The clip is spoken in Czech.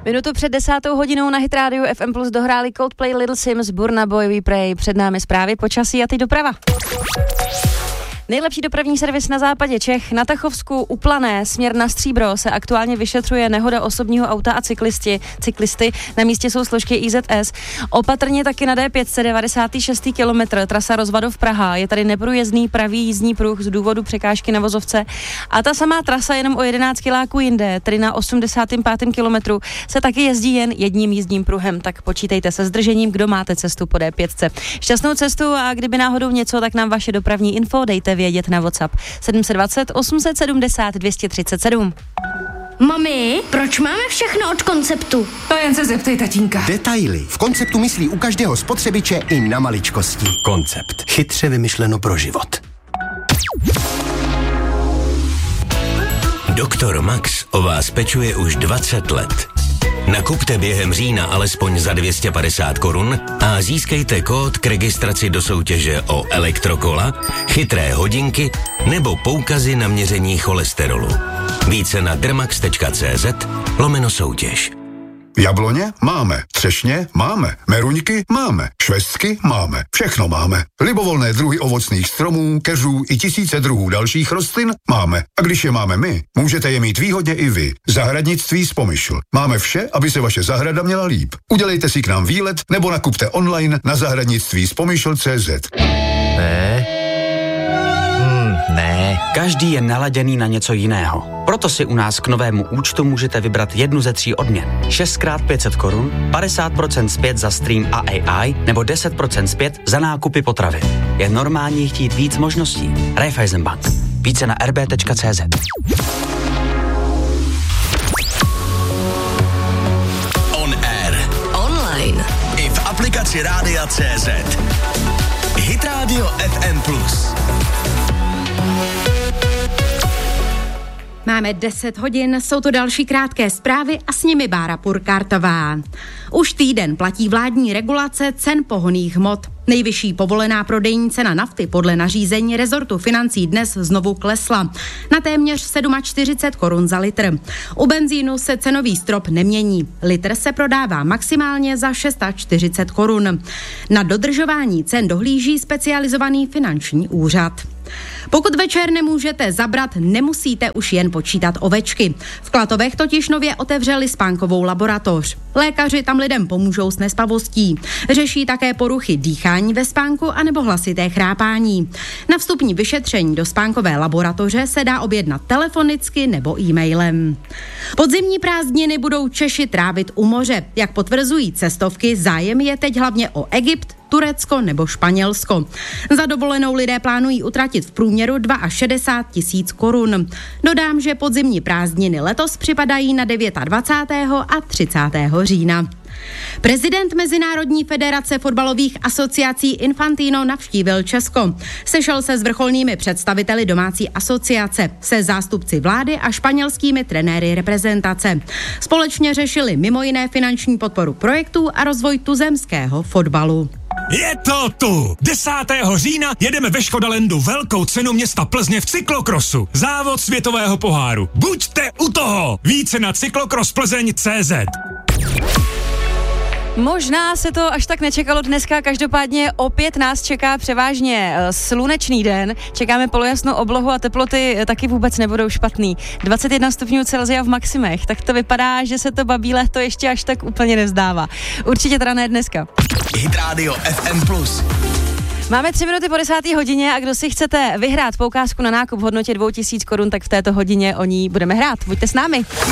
Minutu před 10:00 na Hit Radio FM Plus dohráli Coldplay, Little Sims, Burna Boy, We Pray. Před námi zprávy, počasí a teď doprava. Nejlepší dopravní servis na západě Čech. Na Tachovsku u Plané směr na Stříbro se aktuálně vyšetřuje nehoda osobního auta a cyklisty. Na místě jsou složky IZS. Opatrně taky na D5 96. kilometr, trasa Rozvadov Praha. Je tady neprůjezdný pravý jízdní pruh z důvodu překážky na vozovce. A ta samá trasa jenom o 11 kiláků jinde, tedy na 85. kilometru, se taky jezdí jen jedním jízdním pruhem. Tak počítejte se zdržením, kdo máte cestu po D5. Šťastnou cestu a kdyby náhodou něco, tak nám vaše dopravní info dejte vědět na WhatsApp 720 870 237. Mami, proč máme všechno od Konceptu? To jen se zeptej tatínka. Detaily. V Konceptu myslí u každého spotřebiče i na maličkosti. Koncept. Chytře vymyšleno pro život. Doktor Max o vás pečuje už 20 let. Nakupte během října alespoň za 250 Kč a získejte kód k registraci do soutěže o elektrokola, chytré hodinky nebo poukazy na měření cholesterolu. Více na dermax.cz/soutěž. Jabloně máme, třešně máme, meruňky máme, švestky máme, všechno máme. Libovolné druhy ovocných stromů, keřů i tisíce druhů dalších rostlin máme. A když je máme my, můžete je mít výhodně i vy. Zahradnictví z Pomyšl. Máme vše, aby se vaše zahrada měla líp. Udělejte si k nám výlet nebo nakupte online na zahradnictví.spomyšl.cz. Ne. Každý je naladěný na něco jiného. Proto si u nás k novému účtu můžete vybrat jednu ze 3 odměn. 6x 500 Kč, 50% zpět za stream a AI nebo 10% zpět za nákupy potravy. Je normální chtít víc možností. Raiffeisenbank. Více na rb.cz. On air. Online. I v aplikaci Rádia.cz. Hit Radio FM Plus. Máme 10 hodin, jsou to další krátké zprávy a s nimi Bára Purkártová. Už týden platí vládní regulace cen pohonných hmot. Nejvyšší povolená prodejní cena nafty podle nařízení rezortu financí dnes znovu klesla na téměř 47 Kč za litr. U benzínu se cenový strop nemění. Litr se prodává maximálně za 640 Kč. Na dodržování cen dohlíží specializovaný finanční úřad. Pokud večer nemůžete zabrat, nemusíte už jen počítat ovečky. V Klatovech totiž nově otevřeli spánkovou laboratoř. Lékaři tam lidem pomůžou s nespavostí. Řeší také poruchy dýchání ve spánku anebo hlasité chrápání. Na vstupní vyšetření do spánkové laboratoře se dá objednat telefonicky nebo e-mailem. Podzimní prázdniny budou Češi trávit u moře. Jak potvrzují cestovky, zájem je teď hlavně o Egypt, Turecko nebo Španělsko. Za dovolenou lidé plánují utratit v průměru 62 tisíc korun. Dodám, že podzimní prázdniny letos připadají na 29. a 30. října. Prezident Mezinárodní federace fotbalových asociací Infantino navštívil Česko. Sešel se s vrcholnými představiteli domácí asociace, se zástupci vlády a španělskými trenéry reprezentace. Společně řešili mimo jiné finanční podporu projektů a rozvoj tuzemského fotbalu. Je to tu! 10. října jedeme ve Škodalandu velkou cenu města Plzně v cyklokrosu. Závod světového poháru. Buďte u toho! Více na cyklocrossplzeň.cz. Možná se to až tak nečekalo dneska, každopádně opět nás čeká převážně slunečný den, čekáme polojasnou oblohu a teploty taky vůbec nebudou špatný. 21 stupňů Celsia v maximech, tak to vypadá, že se to babí léto ještě až tak úplně nevzdává. Určitě teda ne dneska. Hit Radio FM Plus. Máme 3 minuty po 10. hodině a kdo si chcete vyhrát poukázku na nákup v hodnotě 2000 Kč, tak v této hodině o ní budeme hrát. Buďte s námi.